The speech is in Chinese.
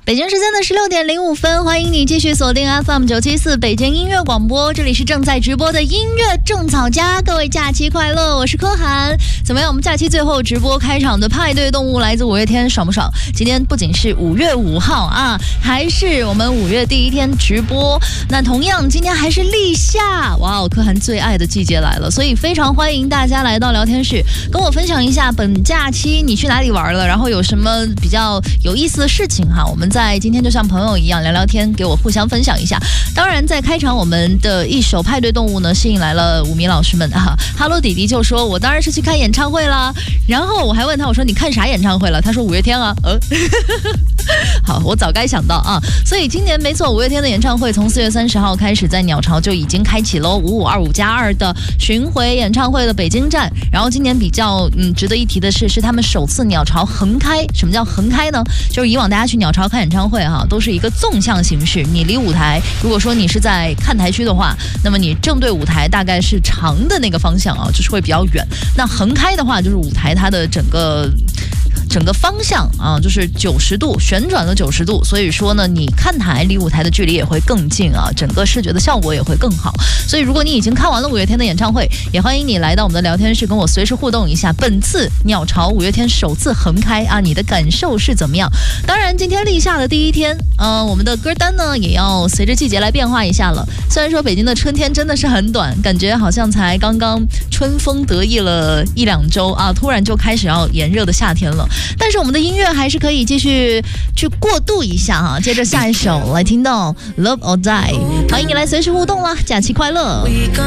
北京时间的16:05，欢迎你继续锁定 FM974 北京音乐广播，这里是正在直播的音乐种草家，各位假期快乐，我是柯涵。怎么样？我们假期最后直播开场的派对动物来自五月天，爽不爽？今天不仅是5月5号啊，还是我们5月第一天直播。那同样今天还是立夏，哇哦，柯涵最爱的季节来了，所以非常欢迎大家来到聊天室，跟我分享一下本假期你去哪里玩了，然后有什么比较有意思的事情哈。我们在今天就像朋友一样聊聊天，给我互相分享一下。当然在开场我们的一首派对动物呢，吸引来了五迷老师们啊。Hello 弟弟就说我当然是去看演唱会啦，然后我还问他，我说你看啥演唱会了？他说5月天啊。好，我早该想到啊。所以今年没错，5月天的演唱会从4月30号开始在鸟巢就已经开启喽5525+2的巡回演唱会的北京站。然后今年比较值得一提的是他们首次鸟巢横开。什么叫横开呢？就是以往大家去鸟巢看演唱会哈，都是一个纵向形式，你离舞台，如果说你是在看台区的话，那么你正对舞台大概是长的那个方向啊，就是会比较远。那横开的话，就是舞台它的整个方向啊，就是90度旋转了90度，所以说呢，你看台离舞台的距离也会更近啊，整个视觉的效果也会更好。所以如果你已经看完了5月天的演唱会，也欢迎你来到我们的聊天室，跟我随时互动一下。本次鸟巢5月天首次横开啊，你的感受是怎么样？当然，今天立夏的第一天，我们的歌单呢也要随着季节来变化一下了。虽然说北京的春天真的是很短，感觉好像才刚刚春风得意了1-2周啊，突然就开始要炎热的夏天了。但是我们的音乐还是可以继续去过渡一下哈。接着下一首来听到 Love or Die， 欢迎你来随时互动啦，假期快乐。